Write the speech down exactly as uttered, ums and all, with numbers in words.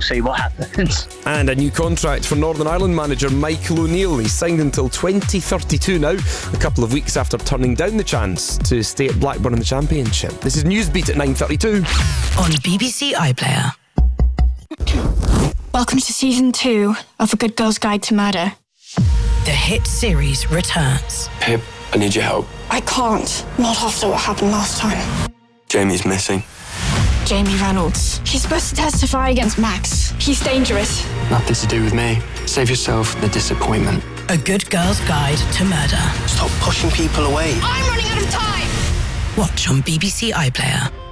see what happens. And a new contract for Northern Ireland manager Michael O'Neill. He's signed until twenty thirty-two now, a couple of weeks after turning down the chance to stay at Blackburn in the Championship. This is Newsbeat at nine thirty-two. On B B C iPlayer. Welcome to season two of A Good Girl's Guide to Murder. The hit series returns. Pip, I need your help. I can't. Not after what happened last time. Jamie's missing. Jamie Reynolds. He's supposed to testify against Max. He's dangerous. Nothing to do with me. Save yourself the disappointment. A Good Girl's Guide to Murder. Stop pushing people away. I'm running out of time! Watch on B B C iPlayer.